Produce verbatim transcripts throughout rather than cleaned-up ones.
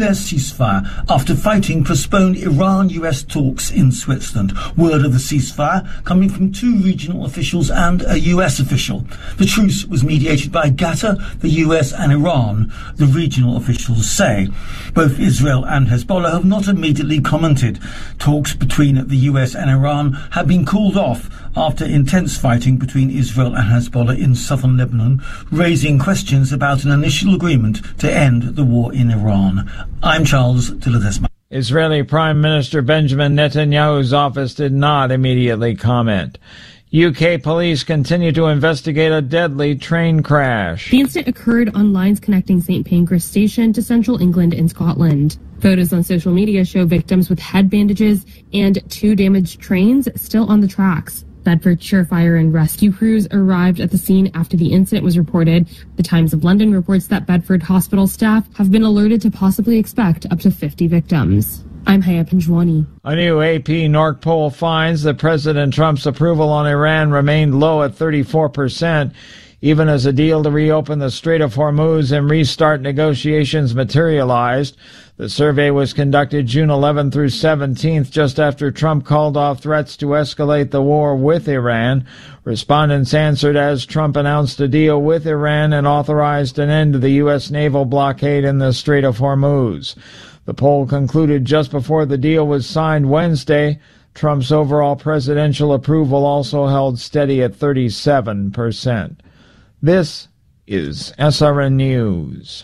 their ceasefire after fighting postponed Iran-U S talks in Switzerland. Word of the ceasefire coming from two regional officials and a U S official. The truce was mediated by Qatar, the U S and Iran, the regional officials say. Both Israel and Hezbollah have not immediately commented. Talks between the U S and Iran have been called off after intense fighting between Israel and Hezbollah in southern Lebanon, raising questions about an initial agreement to end the war in Iran. I'm Charles de Ledesma. Israeli Prime Minister Benjamin Netanyahu's office did not immediately comment. U K police continue to investigate a deadly train crash. The incident occurred on lines connecting Saint Pancras Station to central England in Scotland. Photos on social media show victims with head bandages and two damaged trains still on the tracks. Bedfordshire Fire and Rescue crews arrived at the scene after the incident was reported. The Times of London reports that Bedford hospital staff have been alerted to possibly expect up to fifty victims. I'm Haya Panjwani. A new A P Norc poll finds that President Trump's approval on Iran remained low at thirty-four percent, even as a deal to reopen the Strait of Hormuz and restart negotiations materialized. The survey was conducted June eleventh through seventeenth, just after Trump called off threats to escalate the war with Iran. Respondents answered as Trump announced a deal with Iran and authorized an end to the U S naval blockade in the Strait of Hormuz. The poll concluded just before the deal was signed Wednesday. Trump's overall presidential approval also held steady at thirty-seven percent. This is S R N News.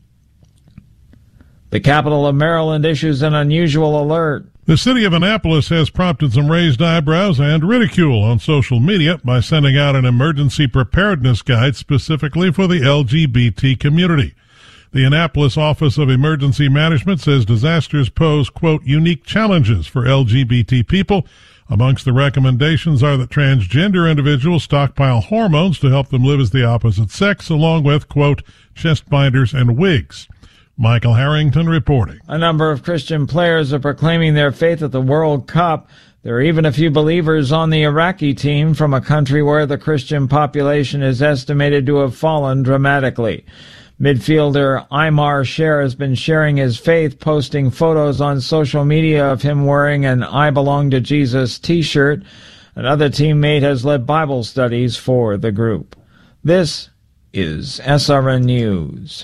The capital of Maryland issues an unusual alert. The city of Annapolis has prompted some raised eyebrows and ridicule on social media by sending out an emergency preparedness guide specifically for the L G B T community. The Annapolis Office of Emergency Management says disasters pose, quote, unique challenges for L G B T people. Amongst the recommendations are that transgender individuals stockpile hormones to help them live as the opposite sex, along with, quote, chest binders and wigs. Michael Harrington reporting. A number of Christian players are proclaiming their faith at the World Cup. There are even a few believers on the Iraqi team from a country where the Christian population is estimated to have fallen dramatically. Midfielder Aymar Sher has been sharing his faith, posting photos on social media of him wearing an I Belong to Jesus t-shirt. Another teammate has led Bible studies for the group. This is S R N News.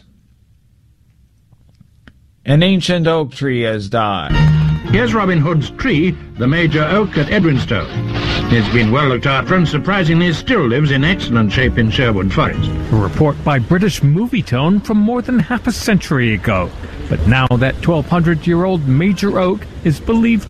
An ancient oak tree has died. Here's Robin Hood's tree, the major oak at Edwinstowe. It's been well looked after and surprisingly still lives in excellent shape in Sherwood Forest. A report by British Movie Tone from more than half a century ago. But now that twelve hundred year old major oak is believed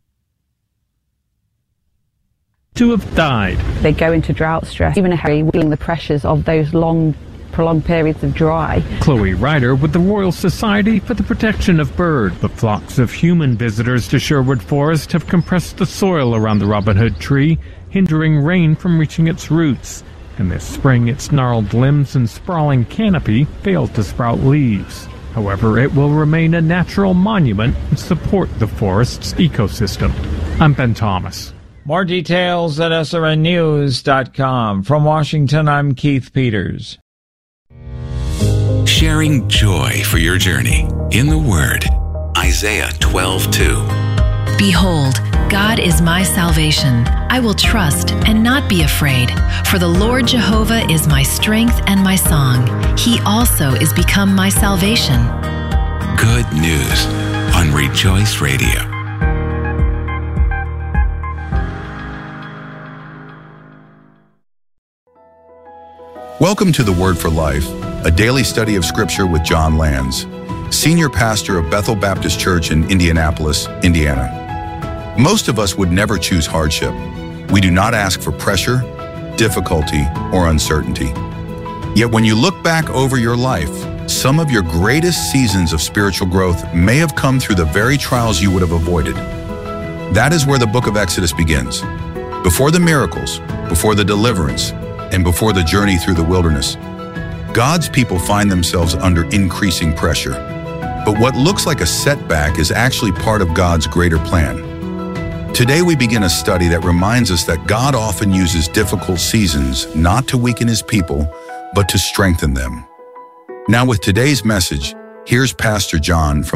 to have died. They go into drought stress, even feeling the pressures of those long prolonged periods of dry. Chloe Ryder with the Royal Society for the Protection of Birds. The flocks of human visitors to Sherwood Forest have compressed the soil around the Robin Hood tree, hindering rain from reaching its roots. And this spring, its gnarled limbs and sprawling canopy failed to sprout leaves. However, it will remain a natural monument and support the forest's ecosystem. I'm Ben Thomas. More details at S R N news dot com. From Washington, I'm Keith Peters. Sharing joy for your journey in the Word. Isaiah twelve two. Behold, God is my salvation. I will trust and not be afraid. For the Lord Jehovah is my strength and my song. He also is become my salvation. Good news on Rejoice Radio. Welcome to the Word for Life, a daily study of Scripture with John Lands, Senior Pastor of Bethel Baptist Church in Indianapolis, Indiana. Most of us would never choose hardship. We do not ask for pressure, difficulty, or uncertainty. Yet when you look back over your life, some of your greatest seasons of spiritual growth may have come through the very trials you would have avoided. That is where the book of Exodus begins. Before the miracles, before the deliverance, and before the journey through the wilderness, God's people find themselves under increasing pressure. But what looks like a setback is actually part of God's greater plan. Today we begin a study that reminds us that God often uses difficult seasons not to weaken His people, but to strengthen them. Now with today's message, here's Pastor John from